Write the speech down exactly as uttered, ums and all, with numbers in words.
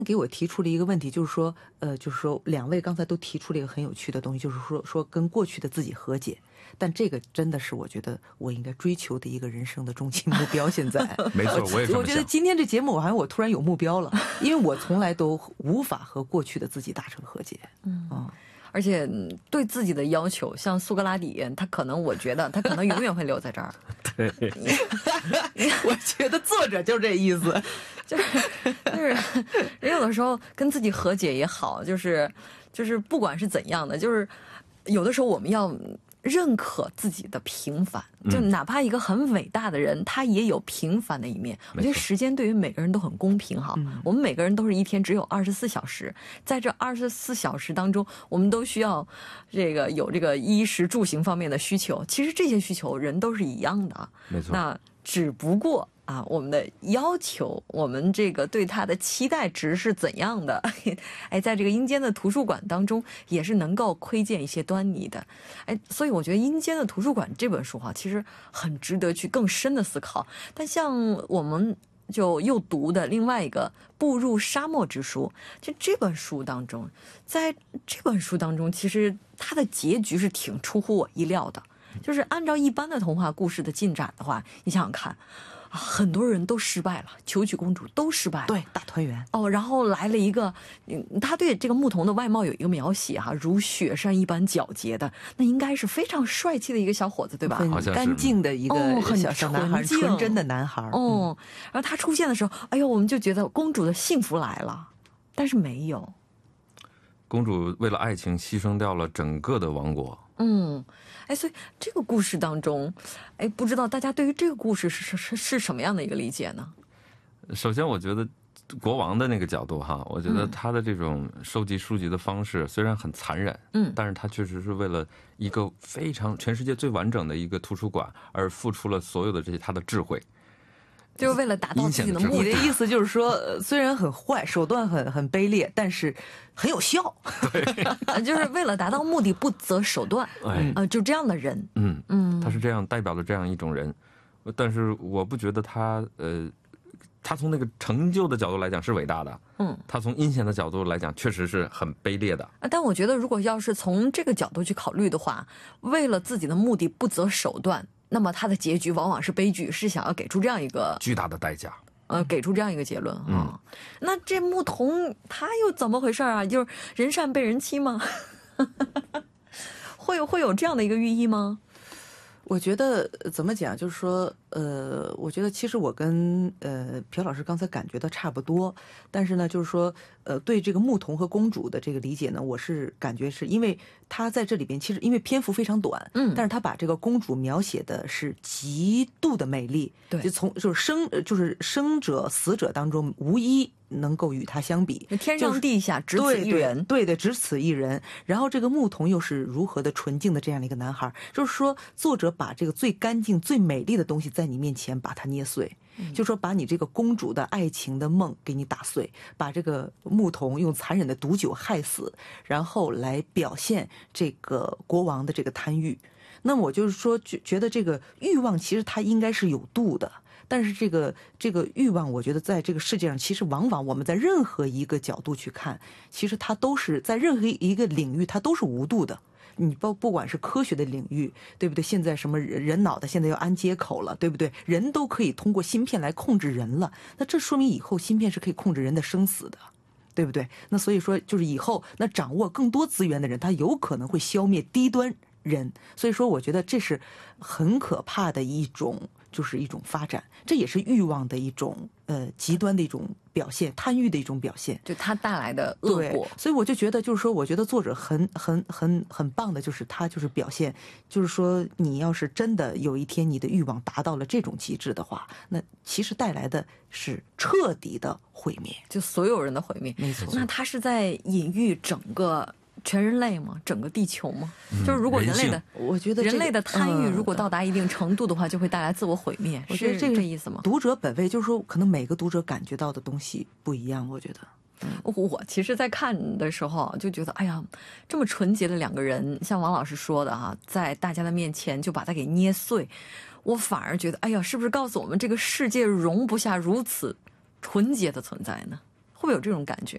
给我提出了一个问题，就是说，呃，就是说，两位刚才都提出了一个很有趣的东西，就是说，说跟过去的自己和解。但这个真的是我觉得我应该追求的一个人生的终极目标。现在， 没错，我也这么想。 我觉得今天这节目，我好像我突然有目标了，因为我从来都无法和过去的自己达成和解。 嗯。嗯，而且对自己的要求，像苏格拉底，他可能我觉得他可能永远会留在这儿。 对， 我觉得作者就是这意思， 就是就是人有的时候跟自己和解也好，就是就是不管是怎样的，就是有的时候我们要认可自己的平凡，就哪怕一个很伟大的人，他也有平凡的一面。我觉得时间对于每个人都很公平哈，我们每个人都是一天只有二十四小时，在这二十四小时当中，我们都需要这个有这个衣食住行方面的需求。其实这些需求人都是一样的， 没错。 那只不过啊，我们的要求，我们这个对他的期待值是怎样的？哎，在这个阴间的图书馆当中，也是能够窥见一些端倪的。哎，所以我觉得《阴间的图书馆》这本书哈，其实很值得去更深的思考。但像我们就又读的另外一个《步入沙漠之书》，就这本书当中，在这本书当中，其实它的结局是挺出乎我意料的。就是按照一般的童话故事的进展的话，你想想看。很多人都失败了，求娶公主都失败了， 对，大团圆哦。然后来了一个，嗯，他对这个牧童的外貌有一个描写哈、啊，如雪山一般皎洁的，那应该是非常帅气的一个小伙子，对吧？ 很干净的一个小小男孩， 哦、 纯真的男孩。 哦、嗯，然后他出现的时候，哎呦，我们就觉得公主的幸福来了，但是没有。 公主为了爱情牺牲掉了整个的王国。 嗯，哎，所以这个故事当中，哎，不知道大家对于这个故事是是是什么样的一个理解呢？ 首先，我觉得国王的那个角度哈，我觉得他的这种收集书籍的方式虽然很残忍，嗯，但是他确实是为了一个非常全世界最完整的一个图书馆而付出了所有的这些他的智慧。 就是为了达到自己的目的。 你的意思就是说，虽然很坏，手段很很卑劣，但是很有效。 对， 就是为了达到目的不择手段。哎，呃，就这样的人， 嗯嗯，他是这样代表了这样一种人，但是我不觉得他呃，他从那个成就的角度来讲是伟大的，嗯，他从阴险的角度来讲确实是很卑劣的。 但我觉得，如果要是从这个角度去考虑的话，为了自己的目的不择手段。那么他的结局往往是悲剧，是想要给出这样一个巨大的代价， 呃，给出这样一个结论啊、嗯。那这牧童他又怎么回事啊？就是人善被人欺吗？会有会有这样的一个寓意吗？ 我觉得怎么讲，就是说，呃，我觉得其实我跟呃朴老师刚才感觉到差不多，但是呢，就是说，呃，对这个牧童和公主的这个理解呢，我是感觉是因为他在这里边其实因为篇幅非常短，嗯，但是他把这个公主描写的是极度的美丽，对，就从就是生就是生者死者当中无一能够与他相比， 天上地下只此一人， 对 对, 对的，只此一人。然后这个牧童又是如何的纯净的这样的一个男孩，就是说作者把这个最干净、最美丽的东西在你面前把它捏碎，嗯、就说把你这个公主的爱情的梦给你打碎，把这个牧童用残忍的毒酒害死，然后来表现这个国王的这个贪欲。那么我就是说，觉觉得这个欲望其实它应该是有度的。但是这个这个欲望，我觉得在这个世界上，其实往往我们在任何一个角度去看，其实它都是在任何一个领域，它都是无度的。你不不管是科学的领域，对不对？现在什么人人脑袋现在要安接口了，对不对？人都可以通过芯片来控制人了，那这说明以后芯片是可以控制人的生死的，对不对？那所以说，就是以后那掌握更多资源的人，他有可能会消灭低端人。所以说，我觉得这是很可怕的一种。就是一种发展，这也是欲望的一种呃极端的一种表现，贪欲的一种表现， 就它带来的恶果。 所以我就觉得，就是说，我觉得作者很很很很棒的，就是他就是表现，就是说，你要是真的有一天你的欲望达到了这种极致的话，那其实带来的是彻底的毁灭， 就所有人的毁灭。 没错。 那他是在隐喻整个。全人类吗？整个地球吗？嗯、就是如果人类的， 我觉得、 这个、人类的贪欲如果到达一定程度的话，嗯、就会带来自我毁灭。 我觉得这个这意思吗？ 读者本位就是说，可能每个读者感觉到的东西不一样。我觉得， 嗯、我其实，在看的时候就觉得，哎呀，这么纯洁的两个人，像王老师说的哈，在大家的面前就把它给捏碎，我反而觉得，哎呀，是不是告诉我们这个世界容不下如此纯洁的存在呢？会不会有这种感觉？